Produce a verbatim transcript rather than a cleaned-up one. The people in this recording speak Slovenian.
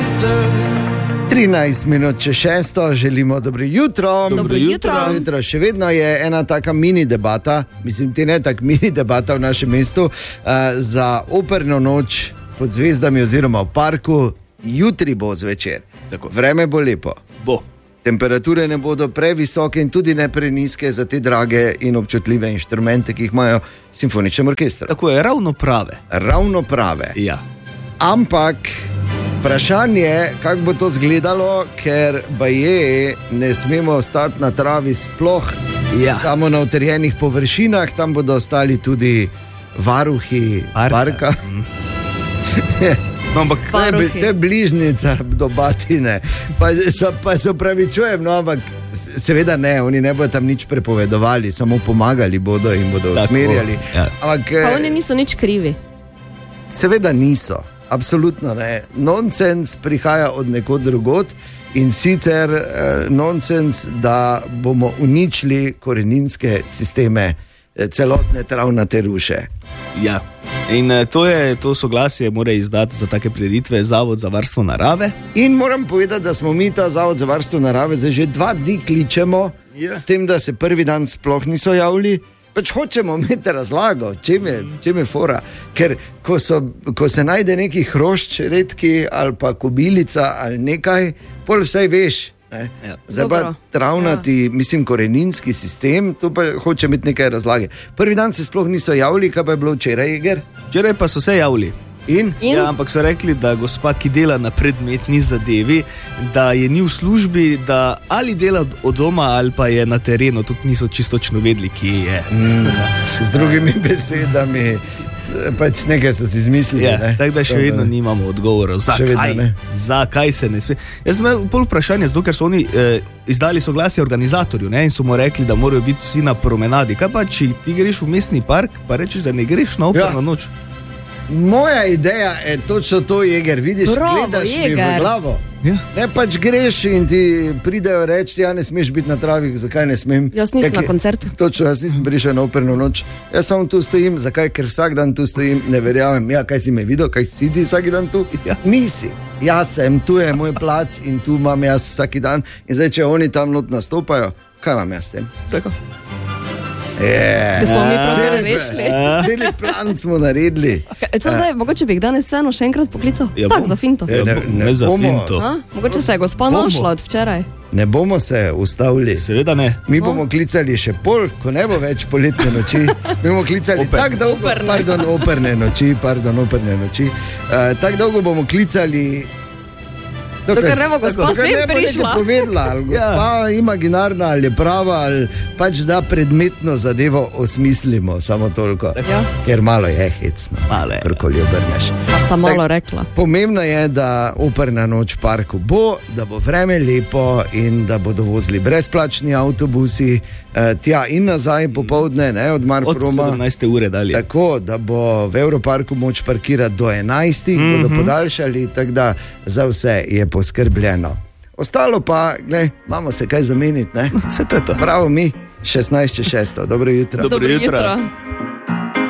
trinajst minut čez šesto, želimo dobro jutro. Dobro jutro. Dobro jutro. Še vedno je ena taka mini debata, mislim, ti ne tak mini debata v našem mestu, uh, za operno noč pod zvezdami oziroma v parku. Jutri bo zvečer. Tako. Vreme bo lepo. Bo. Temperature ne bodo previsoke in tudi ne preniske za te drage in občutljive inštrumente, ki jih imajo simfonični orkester. Tako je, ravno prave. Ravno prave. Ja. Ampak vprašanje, kako bo to izgledalo, ker baje ne smemo ostati na travi sploh, ja. Samo na utrjenih površinah, tam bodo ostali tudi varuhi parka. parka. Mm. No, ampak te, te bližnjice do Batine, pa, so, pa se opravičujem, no, ampak seveda ne, oni ne bodo tam nič prepovedovali, samo pomagali bodo in bodo usmerjali. Ja. Ampak, pa oni niso nič krivi. Seveda niso. Absolutno ne. Nonsens prihaja od nekod drugod in sicer eh, nonsens, da bomo uničili koreninske sisteme, eh, celotne travnate ruše. Ja. In eh, to, je, to soglasje mora izdati za take prireditve Zavod za varstvo narave. In moram povedati, da smo mi ta Zavod za varstvo narave zdaj že dva dni kličemo, ja. S tem, da se prvi dan sploh niso javili. Pač hočemo imeti razlago, čem je, čem je fora. Ker ko, so, ko se najde neki hrošč redki ali pa kobilica ali nekaj, pol vsaj veš. Ne? Ja. Zdaj pa travnati, ja. Mislim, koreninski sistem, tu pa hoče imeti nekaj razlage. Prvi dan se sploh niso javili, kaj pa je bilo včeraj, Iger? Včeraj pa so se javili. In? In? Ja, ampak so rekli, da gospa, ki dela na predmetni zadevi, da je ni v službi, da ali dela od doma ali pa je na terenu, tudi niso čistočno vedeli, kje je. Mm, z drugimi besedami, pač nekaj so si izmislili. Ja, ne? Tako da še vedno nimamo odgovorov, zakaj, zakaj se ne sme. Jaz sem imel pol vprašanja, zato ker so oni eh, izdali soglasje organizatorju, ne, in so mu rekli, da morajo biti vsi na promenadi. Kaj pa, če ti greš v mestni park, pa rečeš, da ne greš na operno ja. noč? Moja ideja je točno to, Jeger, vidiš, Bravo, gledaš Jeger. mi v glavo. Ja. Ne, pač greš in ti pridejo reči, ja, ne smeš biti na travi, zakaj ne smem? Jaz nisem Kak, na koncertu. Točno, jaz nisem prišel na operno noč. Jaz samo tu stojim, zakaj? Ker vsak dan tu stojim, ne verjamem. Ja, kaj si me videl, kaj si ti vsak dan tu? Ja. Nisi. Jaz sem, tu je moj plac in tu imam jaz vsak dan. In zdaj, če oni tam not nastopajo, kaj imam jaz s tem? Tako. Yeah. Da smo mi prav rešili. Celi plan smo naredili. Daj, mogoče bi jih danes vseeno še enkrat poklical. Ja, tak, bom. za finto. Ja, ne, ne, ne za bomo, finto. A? Mogoče se je gospa našla od včeraj. Ne bomo se ustavili. Seveda ne. Mi bomo klicali še pol, ko ne bo več poletne noči. Mi bomo klicali tako dolgo, Operne. pardon, operne noči, pardon, operne noči. Uh, tako dolgo bomo klicali. Dokler ne bo gospa sem prišla. Povedala, ali gospa ja. imaginarna, ali je prava, ali pač da predmetno zadevo osmislimo, samo toliko. Ja. Ker malo je hecno, malo je. Karkoli obrneš. Pa sta malo rekla. Pomembno je, da operna noč v parku bo, da bo vreme lepo in da bodo vozili brezplačni avtobusi eh, tja in nazaj popoldne, ne, od Marproma. Od sedemnajste ure dalje. Tako, da bo v Evroparku moč parkirati do enajstih, mm-hmm. bodo podaljšali, tako da za vse je poskrbljeno. Ostalo pa, glej, imamo se kaj zameniti, ne? Vse to je to. Bravo mi, šestnajst čez šesto. Dobro jutro. Dobro Dobro jutro. jutro.